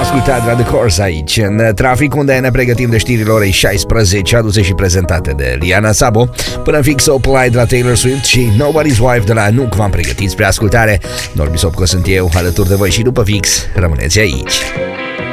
ascultat la The Course aici, în trafic, unde ne pregătim de știrile orei 16, aduse și prezentate de Liana Sabo. Până fix Opalite de la Taylor Swift și Nobody's Wife de la Nuke v-am pregătit spre ascultare. Norbi Sopco sunt eu, alături de voi și după fix, rămâneți aici.